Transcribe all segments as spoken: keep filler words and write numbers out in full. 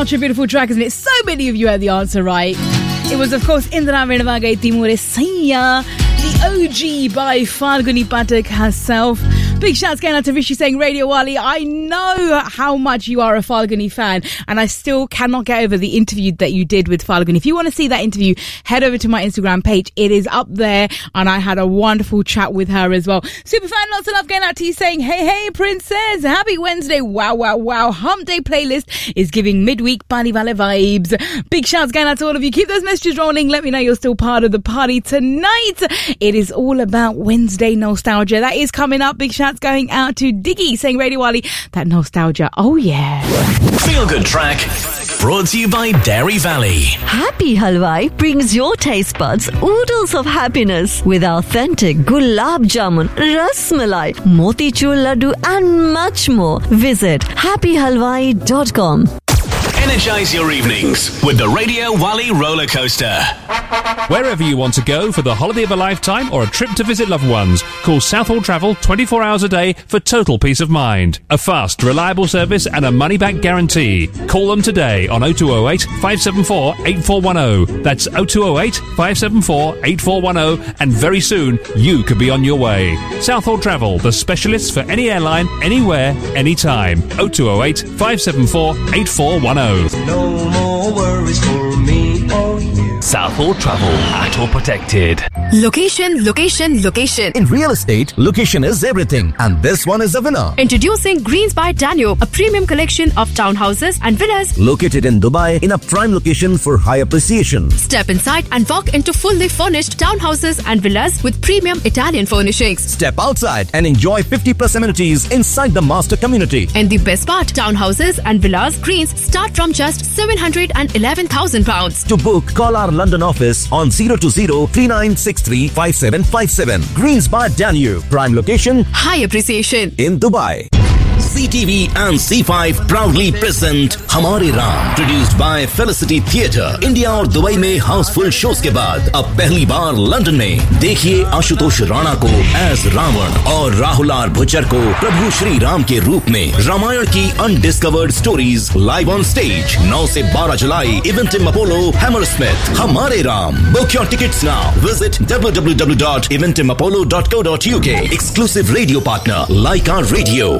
Such a beautiful track, isn't it? So many of you had the answer right. It was, of course, Indra Vedava Gai Timure Saiya, the O G by Falguni Pathak herself. Big shouts going out to Rishi saying, Radio Wali, I know how much you are a Falguni fan, and I still cannot get over the interview that you did with Falguni. If you want to see that interview, head over to my Instagram page. It is up there, and I had a wonderful chat with her as well. Super fan, lots of love going out to you saying, hey, hey, princess, happy Wednesday. Wow, wow, wow. Hump Day playlist is giving midweek party vale vibes. Big shouts going out to all of you. Keep those messages rolling. Let me know you're still part of the party tonight. It is all about Wednesday nostalgia. That is coming up. Big shouts going out to Diggy saying, Radio Wali, that nostalgia. Oh, yeah. Feel Good Track brought to you by Dairy Valley. Happy Halwai brings your taste buds oodles of happiness with authentic gulab jamun, ras malai, motichur laddu and much more. Visit happy halwai dot com. Energize your evenings with the Radio Wali roller coaster. Wherever you want to go for the holiday of a lifetime or a trip to visit loved ones, call Southall Travel twenty-four hours a day for total peace of mind. A fast, reliable service and a money-back guarantee. Call them today on oh two oh eight, five seven four, eight four one oh. That's oh two oh eight, five seven four, eight four one oh, and very soon you could be on your way. Southall Travel, the specialists for any airline, anywhere, anytime. oh two oh eight, five seven four, eight four one oh. No more worries for me or you. Southall Travel, Auto Protected. Location, location, location. In real estate, location is everything. And this one is the winner. Introducing Greens by Danube, a premium collection of townhouses and villas. Located in Dubai, in a prime location for high appreciation. Step inside and walk into fully furnished townhouses and villas with premium Italian furnishings. Step outside and enjoy fifty plus amenities inside the master community. And the best part, townhouses and villas Greens start from just seven hundred eleven thousand pounds. To book, call our London office on zero two zero, three nine six three, five seven five seven. Greens by Danube. Prime location. High appreciation. In Dubai. C T V and C five proudly present Hamare Ram, produced by Felicity Theatre. India और Dubai में Housefull shows के बाद अब पहली बार London में देखिए आशुतोष राणा को as Ravan और राहुल आर भुच्चर को प्रभु श्री राम के रूप में रामायण की undiscovered stories live on stage नौ से बारह जुलाई इवेंटिम अपोलो हैमरस्मिथ. हमारे Ram. Book your tickets now. Visit w w w dot eventim apollo dot co dot u k. Exclusive radio partner Laika Radio.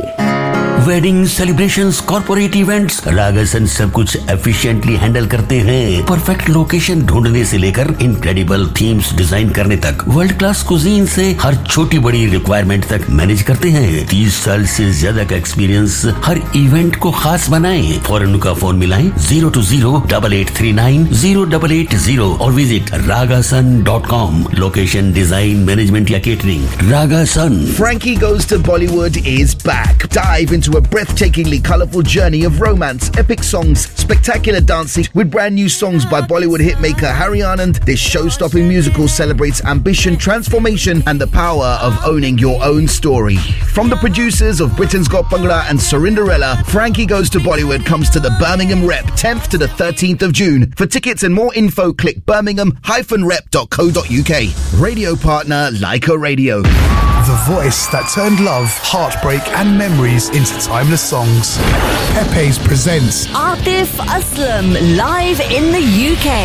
Wedding celebrations, corporate events, रागासन सब कुछ efficiently handle करते हैं. Perfect location ढूंढने से लेकर incredible themes design करने तक, world class cuisine से हर छोटी बड़ी रिक्वायरमेंट तक मैनेज करते हैं. तीस साल से ज्यादा का एक्सपीरियंस हर इवेंट को खास बनाए. फौरन का फोन मिलाएं zero to zero double eight three nine zero double eight zero और visit रागासन dot com. Location, design, management या catering, रागासन. Frankie Goes to Bollywood is back. Dive into a breathtakingly colourful journey of romance, epic songs, spectacular dancing with brand new songs by Bollywood hitmaker Harry Anand. This show-stopping musical celebrates ambition, transformation and the power of owning your own story. From the producers of Britain's Got Bhangra and Surrenderella, Frankie Goes to Bollywood comes to the Birmingham Rep tenth to the thirteenth of June. For tickets and more info, click birmingham dash rep dot co dot u k. Radio partner Laika Radio. The voice that turned love, heartbreak and memories into timeless songs. Pepe's presents Atif Aslam live in the U K.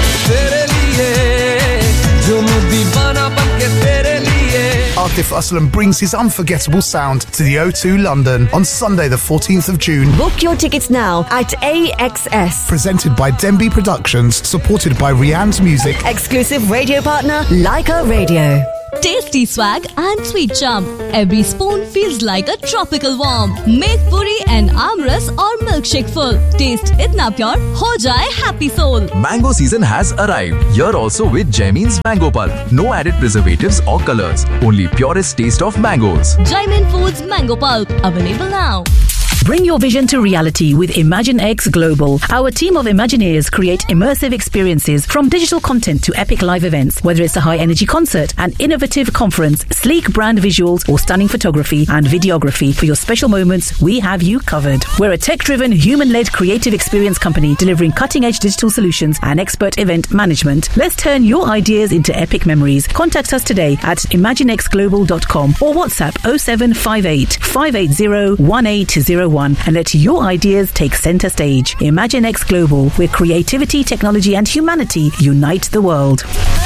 Atif Aslam brings his unforgettable sound to the O two London on Sunday the fourteenth of June. Book your tickets now at A X S. Presented by Denby Productions, supported by Rianne's Music. Exclusive radio partner Laika Radio. Tasty swag and sweet chum. Every spoon feels like a tropical warm. Make puri and amras or milkshake full. Taste itna pure, ho jaye happy soul. Mango season has arrived. Here also with Jaimin's Mango Pulp. No added preservatives or colors. Only purest taste of mangoes. Jaimin Foods Mango Pulp. Available now. Bring your vision to reality with ImagineX Global. Our team of Imagineers create immersive experiences from digital content to epic live events. Whether it's a high-energy concert, an innovative conference, sleek brand visuals, or stunning photography and videography for your special moments, we have you covered. We're a tech-driven, human-led creative experience company delivering cutting-edge digital solutions and expert event management. Let's turn your ideas into epic memories. Contact us today at imaginex global dot com or WhatsApp oh seven five eight, five eight zero, one eight zero one and let your ideas take center stage. Imagine X Global, where creativity, technology and humanity unite the world.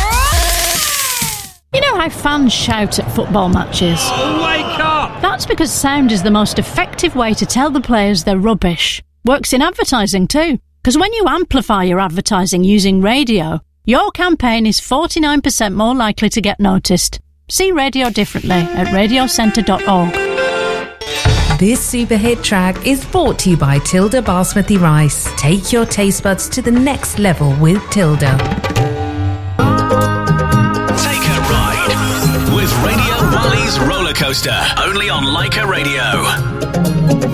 You know how fans shout at football matches? Oh, wake up! That's because sound is the most effective way to tell the players they're rubbish. Works in advertising too. Because when you amplify your advertising using radio, your campaign is forty-nine percent more likely to get noticed. See radio differently at radio centre dot org. This super hit track is brought to you by Tilda Basmati Rice. Take your taste buds to the next level with Tilda. Take a ride with Radio Wally's Roller Coaster, only on Leica Radio.